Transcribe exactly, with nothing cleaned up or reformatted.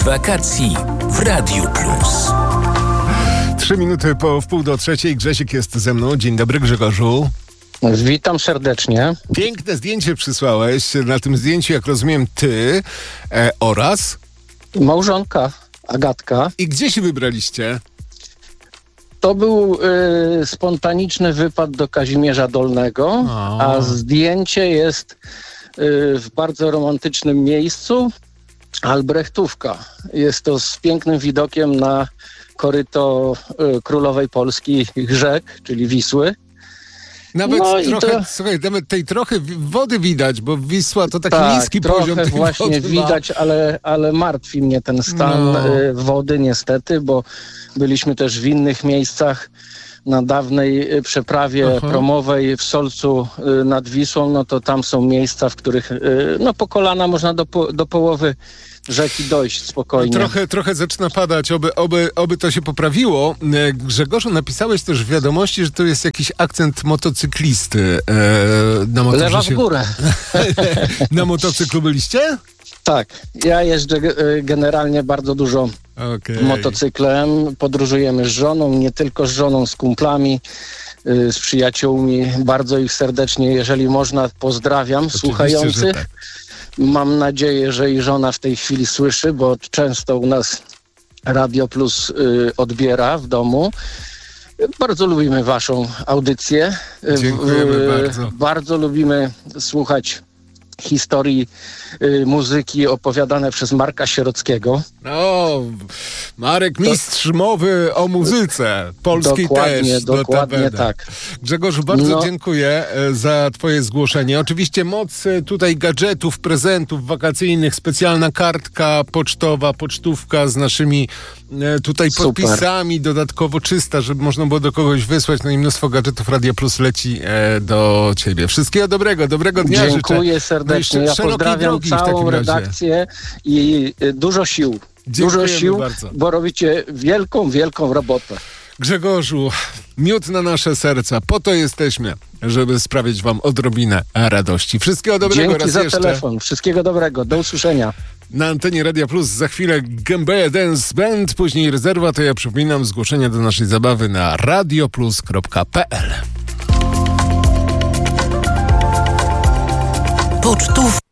z wakacji w Radiu Plus. Trzy minuty po wpół do trzeciej. Grzesiek jest ze mną. Dzień dobry, Grzegorzu. Witam serdecznie. Piękne zdjęcie przysłałeś. Na tym zdjęciu, jak rozumiem, ty e, oraz... Małżonka Agatka. I gdzie się wybraliście? To był y, spontaniczny wypad do Kazimierza Dolnego, O. a zdjęcie jest y, w bardzo romantycznym miejscu. Albrechtówka. Jest to z pięknym widokiem na koryto y, Królowej Polski rzek, czyli Wisły. Nawet No i trochę, to- słuchaj, nawet tej trochę wi- wody widać, bo Wisła to taki Tak, niski trochę poziom tej właśnie wody ma. widać, ale, ale martwi mnie ten stan No. y, wody niestety, bo byliśmy też w innych miejscach na dawnej y, przeprawie Aha. promowej w Solcu y, nad Wisłą, no to tam są miejsca, w których y, no po kolana można do, po, do połowy rzeki dojść spokojnie. Trochę, trochę zaczyna padać, oby, oby, oby to się poprawiło. E, Grzegorzu, napisałeś też w wiadomości, że to jest jakiś akcent motocyklisty. E, na motorze Lewa w się- górę. Na motocyklu byliście? Tak, ja jeżdżę y, generalnie bardzo dużo Okej. motocyklem, podróżujemy z żoną, nie tylko z żoną, z kumplami, y, z przyjaciółmi. Bardzo ich serdecznie, jeżeli można, pozdrawiam Oczywiście, słuchających. że tak. Mam nadzieję, że i żona w tej chwili słyszy, bo często u nas Radio Plus y, odbiera w domu. Bardzo lubimy waszą audycję. Y, Dziękujemy y, bardzo. Bardzo lubimy słuchać historii y, muzyki opowiadane przez Marka Sierockiego. O, Marek, mistrz mowy o muzyce. Polskiej Dokładnie, też. dokładnie notabene. tak. Grzegorzu, bardzo No. dziękuję e, za twoje zgłoszenie. Oczywiście moc e, tutaj gadżetów, prezentów wakacyjnych, specjalna kartka pocztowa, pocztówka z naszymi e, tutaj Super. podpisami, dodatkowo czysta, żeby można było do kogoś wysłać. No i mnóstwo gadżetów Radia Plus leci e, do ciebie. Wszystkiego dobrego, dobrego dnia Dziękuję życzę. serdecznie. No i Ja sz- szerokiej pozdrawiam drogi w całą takim razie. redakcję i y, dużo sił. Dziękujemy Dużo sił, bardzo. bo robicie wielką, wielką robotę. Grzegorzu, miód na nasze serca. Po to jesteśmy, żeby sprawić wam odrobinę radości. Wszystkiego dobrego Dzięki raz za jeszcze. telefon. Wszystkiego dobrego. Do usłyszenia. Na antenie Radia Plus za chwilę Gębeja Dance Band, później Rezerwa. To ja przypominam zgłoszenia do naszej zabawy na radioplus kropka p l. Pocztów